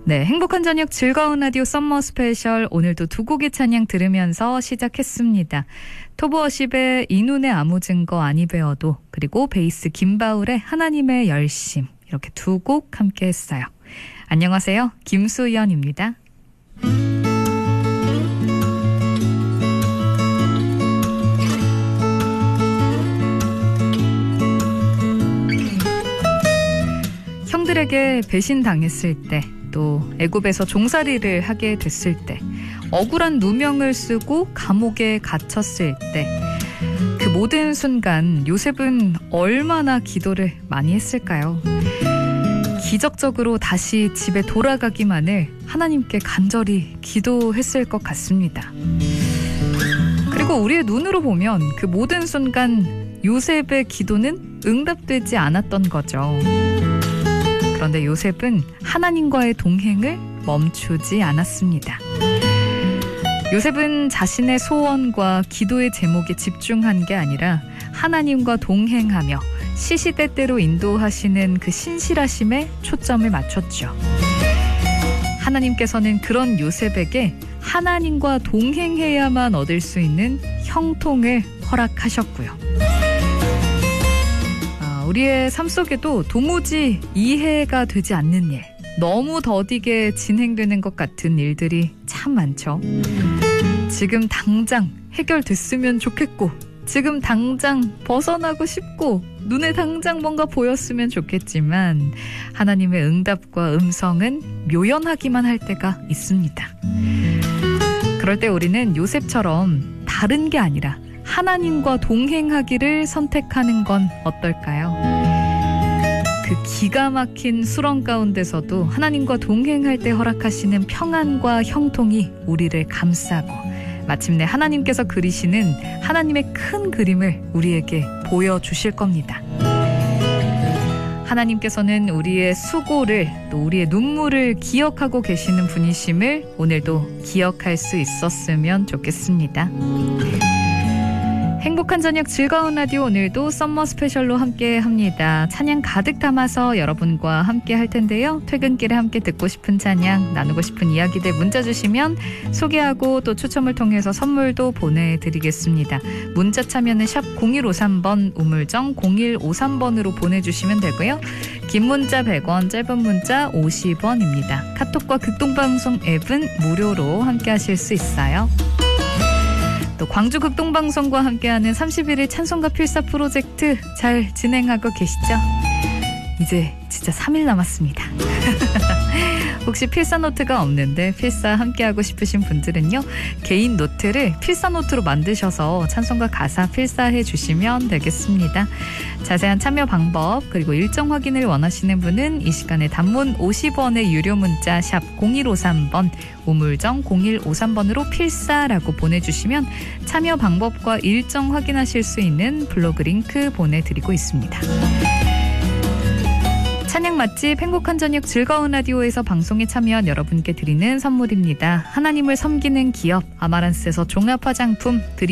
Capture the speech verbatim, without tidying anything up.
네, 행복한 저녁 즐거운 라디오 썸머 스페셜 오늘도 두 곡의 찬양 들으면서 시작했습니다. 토브워십의 이 눈에 아무 증거 아니 배워도 그리고 베이스 김바울의 하나님의 열심 이렇게 두 곡 함께 했어요. 안녕하세요. 김수연입니다. 형들에게 배신당했을 때 또 애굽에서 종살이를 하게 됐을 때 억울한 누명을 쓰고 감옥에 갇혔을 때 그 모든 순간 요셉은 얼마나 기도를 많이 했을까요? 기적적으로 다시 집에 돌아가기만을 하나님께 간절히 기도했을 것 같습니다. 그리고 우리의 눈으로 보면 그 모든 순간 요셉의 기도는 응답되지 않았던 거죠. 그런데 요셉은 하나님과의 동행을 멈추지 않았습니다. 요셉은 자신의 소원과 기도의 제목에 집중한 게 아니라 하나님과 동행하며 시시때때로 인도하시는 그 신실하심에 초점을 맞췄죠. 하나님께서는 그런 요셉에게 하나님과 동행해야만 얻을 수 있는 형통을 허락하셨고요. 우리의 삶 속에도 도무지 이해가 되지 않는 일, 너무 더디게 진행되는 것 같은 일들이 참 많죠. 지금 당장 해결됐으면 좋겠고, 지금 당장 벗어나고 싶고, 눈에 당장 뭔가 보였으면 좋겠지만 하나님의 응답과 음성은 묘연하기만 할 때가 있습니다. 그럴 때 우리는 요셉처럼 다른 게 아니라 하나님과 동행하기를 선택하는 건 어떨까요? 그 기가 막힌 수렁 가운데서도 하나님과 동행할 때 허락하시는 평안과 형통이 우리를 감싸고 마침내 하나님께서 그리시는 하나님의 큰 그림을 우리에게 보여주실 겁니다. 하나님께서는 우리의 수고를 또 우리의 눈물을 기억하고 계시는 분이심을 오늘도 기억할 수 있었으면 좋겠습니다. 행복한 저녁 즐거운 라디오 오늘도 썸머 스페셜로 함께 합니다. 찬양 가득 담아서 여러분과 함께 할 텐데요. 퇴근길에 함께 듣고 싶은 찬양, 나누고 싶은 이야기들 문자 주시면 소개하고 또 추첨을 통해서 선물도 보내드리겠습니다. 문자 참여는 샵 공일오삼 번, 우물정 공일오삼 번으로 보내주시면 되고요. 긴 문자 백 원, 짧은 문자 오십 원입니다. 카톡과 극동방송 앱은 무료로 함께 하실 수 있어요. 또 광주 극동방송과 함께하는 삼십일 일 찬송가 필사 프로젝트 잘 진행하고 계시죠? 이제 진짜 삼 일 남았습니다. 혹시 필사 노트가 없는데 필사 함께하고 싶으신 분들은요. 개인 노트를 필사 노트로 만드셔서 찬송가 가사 필사해 주시면 되겠습니다. 자세한 참여 방법 그리고 일정 확인을 원하시는 분은 이 시간에 단문 오십 원의 유료 문자 샵 공일오삼 번 우물정 공일오삼 번으로 필사라고 보내주시면 참여 방법과 일정 확인하실 수 있는 블로그 링크 보내드리고 있습니다. 찬양 맛집 행복한 저녁 즐거운 라디오에서 방송에 참여한 여러분께 드리는 선물입니다. 하나님을 섬기는 기업 아마란스에서 종합 화장품 드리